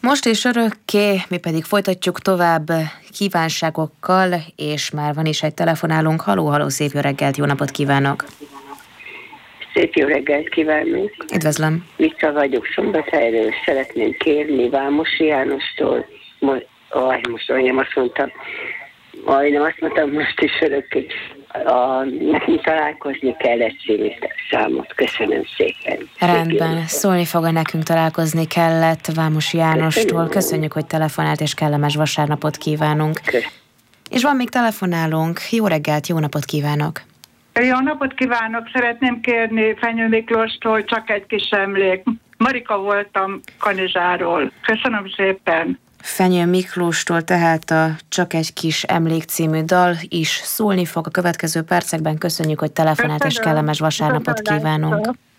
Most és örökké, mi pedig folytatjuk tovább kívánságokkal, és már van is egy telefonálónk. Halló, szép jó reggelt, jó napot kívánok! Szép jó reggelt kívánok! Üdvözlöm! Vicca vagyok Szombathelyről, szeretném kérni Vámosi Jánostól, majdnem azt mondtam, most is örökké, nekünk találkozni kell egy című számot. Köszönöm szépen. Rendben, szólni fog, nekünk találkozni kellett Vámosi Jánostól. Köszönjük, hogy telefonált, és kellemes vasárnapot kívánunk. És van még telefonálónk. Jó reggelt, jó napot kívánok! Jó napot kívánok! Szeretném kérni Fenyő Miklóstól csak egy kis emlék. Marika voltam Kanizsáról. Köszönöm szépen! Fenyő Miklóstól tehát a Csak egy kis emlék című dal is szólni fog a következő percekben. Köszönjük, hogy telefonált, és kellemes vasárnapot kívánunk.